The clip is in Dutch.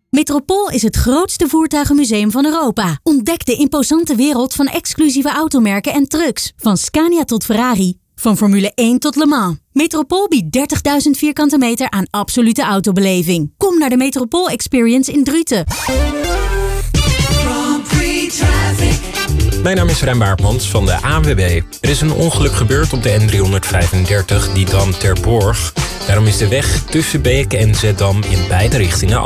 Metropool is het grootste voertuigenmuseum van Europa. Ontdek de imposante wereld van exclusieve automerken en trucks. Van Scania tot Ferrari. Van Formule 1 tot Le Mans. Metropool biedt 30.000 vierkante meter aan absolute autobeleving. Kom naar de Metropool Experience in Druten. Mijn naam is Rijn Baartmans van de ANWB. Er is een ongeluk gebeurd op de N335 Didam-Terborg. Daarom is de weg tussen Beek en Zeddam in beide richtingen